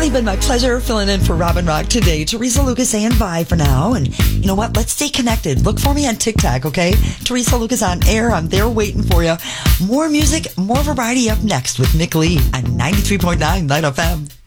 certainly been my pleasure filling in for Robin Rock today. Teresa Lucas saying bye for now. And you know what? Let's stay connected. Look for me on TikTok, okay? Teresa Lucas on air. I'm there waiting for you. More music, more variety up next with Nick Lee on 93.9 Light FM.